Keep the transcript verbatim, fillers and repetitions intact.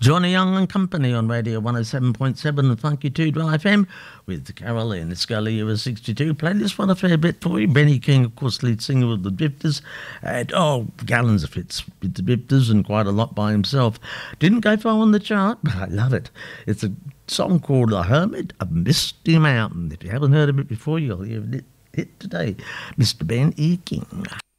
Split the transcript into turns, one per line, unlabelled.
Johnny Young and Company on Radio one oh seven point seven and Funky two F M with Caroline Scully, who was sixty-two. Played this one a fair bit for you. Benny King, of course, lead singer of the Drifters. And, oh, gallons of hits with the Drifters and quite a lot by himself. Didn't go far on the chart, but I love it. It's a song called The Hermit of Misty Mountain. If you haven't heard of it before, you'll hear it today. Mister Ben E. King.